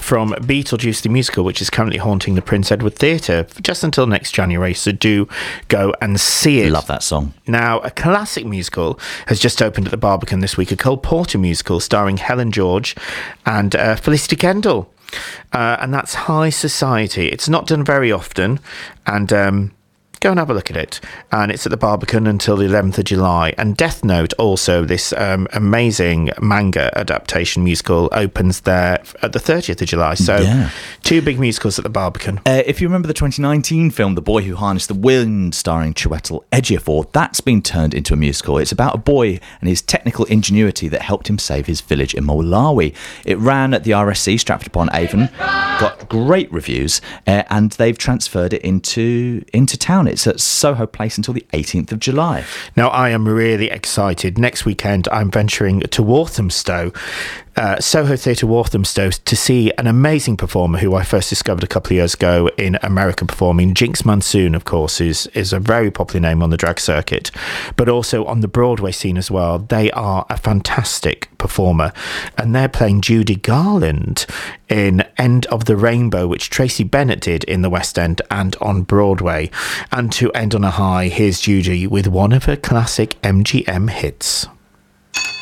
from Beetlejuice the Musical, which is currently haunting the Prince Edward Theatre just until next January, so do go and see it. Love that song. Now, a classic musical has just opened at the Barbican this week, a Cole Porter musical starring Helen George and Felicity Kendall. And that's High Society. It's not done very often, and go and have a look at it. And it's at the Barbican until the 11th of July. And Death Note, also, this amazing manga adaptation musical, opens there at the 30th of July. So two big musicals at the Barbican. If you remember the 2019 film The Boy Who Harnessed the Wind, starring Chiwetel Ejiofor, that's been turned into a musical. It's about a boy and his technical ingenuity that helped him save his village in Malawi. It ran at the RSC, Stratford-upon-Avon, got great reviews, and they've transferred it into town. It's at Soho Place until the 18th of July. Now, I am really excited. Next weekend, I'm venturing to Walthamstow, Soho Theatre Walthamstow, to see an amazing performer who I first discovered a couple of years ago in America performing. Jinx Monsoon, of course, is a very popular name on the drag circuit, but also on the Broadway scene as well. They are a fantastic performer, and they're playing Judy Garland in End of the Rainbow, which Tracy Bennett did in the West End and on Broadway. And to end on a high, here's Judy with one of her classic MGM hits.